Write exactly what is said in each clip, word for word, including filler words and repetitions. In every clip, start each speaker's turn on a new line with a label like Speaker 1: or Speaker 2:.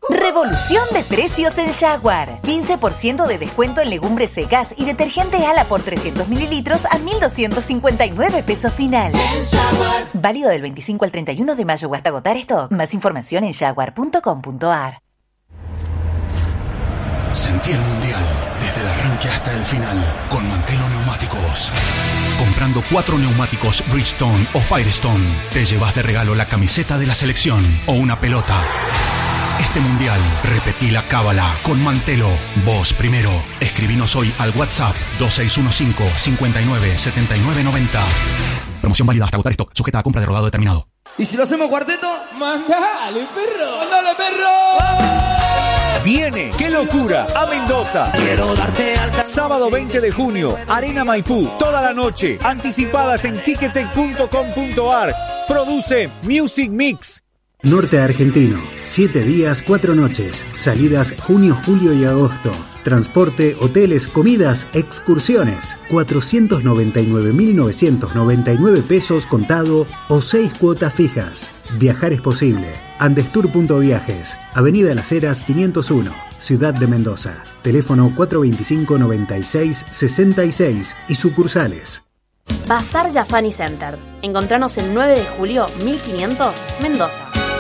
Speaker 1: Revolución de precios en Jaguar. quince por ciento de descuento en legumbres secas y detergente Ala por trescientos mililitros a mil doscientos cincuenta y nueve pesos final.
Speaker 2: En Jaguar.
Speaker 1: Válido del veinticinco al treinta y uno de mayo o hasta agotar stock. Más información en jaguar punto com punto a r.
Speaker 3: Sentí el mundial desde el arranque hasta el final con Mantelo Neumáticos. Comprando cuatro neumáticos Bridgestone o Firestone, te llevas de regalo la camiseta de la selección o una pelota. Este mundial, repetí la cábala con Mantelo. Vos primero. Escribinos hoy al WhatsApp dos seis uno cinco, cinco nueve, siete nueve nueve cero. Promoción válida hasta agotar stock, sujeta a compra de rodado determinado.
Speaker 4: ¿Y si lo hacemos cuarteto?
Speaker 5: ¡Mandale, perro!
Speaker 4: ¡Mándale, perro!
Speaker 6: Viene, qué locura, a Mendoza.
Speaker 4: Quiero darte alta.
Speaker 6: Sábado veinte de junio, Arena Maipú, toda la noche. Anticipadas en ticketek punto com punto a r. Produce Music Mix.
Speaker 7: Norte Argentino, siete días, cuatro noches. Salidas junio, julio y agosto. Transporte, hoteles, comidas, excursiones. cuatrocientos noventa y nueve mil novecientos noventa y nueve pesos contado o seis cuotas fijas. Viajar es posible. Andestur.viajes, Avenida Las Heras quinientos uno, Ciudad de Mendoza. Teléfono cuatro veinticinco, noventa y seis, sesenta y seis y sucursales.
Speaker 8: Bazar Jafani Center. Encontranos el nueve de julio mil quinientos, Mendoza.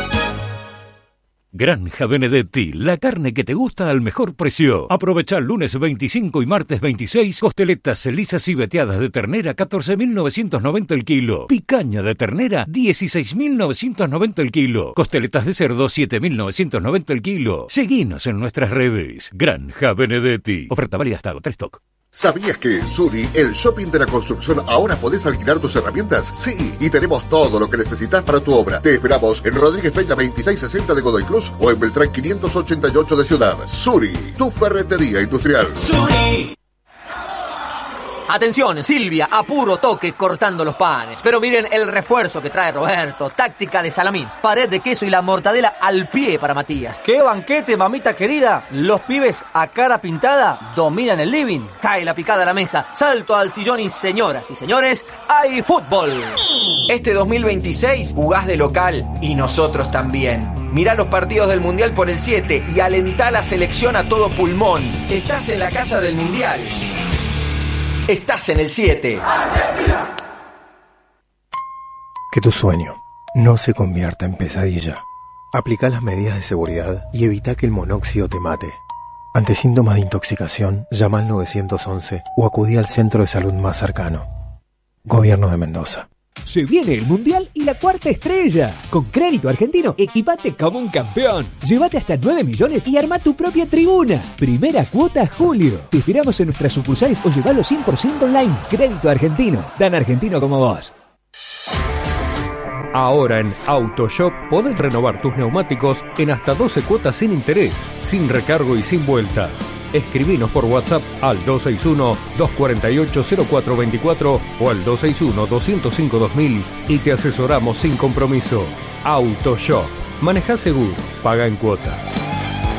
Speaker 9: Granja Benedetti, la carne que te gusta al mejor precio. Aprovecha lunes veinticinco y martes veintiséis, costeletas lisas y veteadas de ternera, catorce mil novecientos noventa el kilo. Picaña de ternera, dieciséis mil novecientos noventa el kilo. Costeletas de cerdo, siete mil novecientos noventa el kilo. Seguinos en nuestras redes. Granja Benedetti. Oferta válida hasta agotar stock.
Speaker 10: ¿Sabías que en Suri, el shopping de la construcción, ahora podés alquilar tus herramientas? Sí, y tenemos todo lo que necesitas para tu obra. Te esperamos en Rodríguez Peña veintiséis sesenta de Godoy Cruz o en Beltrán quinientos ochenta y ocho de Ciudad. Suri, tu ferretería industrial.
Speaker 4: Suri.
Speaker 11: Atención, Silvia, apuro toque cortando los panes. Pero miren el refuerzo que trae Roberto. Táctica de salamín, pared de queso y la mortadela al pie para Matías.
Speaker 12: ¡Qué banquete, mamita querida! Los pibes a cara pintada dominan el living.
Speaker 11: Cae la picada a la mesa, salto al sillón y señoras y señores, hay fútbol.
Speaker 13: Este dos mil veintiséis jugás de local y nosotros también. Mirá los partidos del Mundial por el siete y alentá la selección a todo pulmón. Estás en la casa del Mundial. Estás en el siete.
Speaker 14: Que tu sueño no se convierta en pesadilla. Aplica las medidas de seguridad y evita que el monóxido te mate. Ante síntomas de intoxicación, llama al nueve once o acudí al centro de salud más cercano. Gobierno de Mendoza.
Speaker 15: Se viene el Mundial y la cuarta estrella. Con Crédito Argentino, equipate como un campeón. Llévate hasta nueve millones y arma tu propia tribuna. Primera cuota julio. Te esperamos en nuestras sucursales o llevalo cien por ciento online. Crédito Argentino, tan argentino como vos.
Speaker 16: Ahora en AutoShop podés renovar tus neumáticos en hasta doce cuotas sin interés, sin recargo y sin vuelta. Escribinos por WhatsApp al dos seis uno, dos cuatro ocho, cero cuatro dos cuatro o al dos seis uno, dos cero cinco, dos mil y te asesoramos sin compromiso. AutoShop. Maneja seguro, paga en cuotas.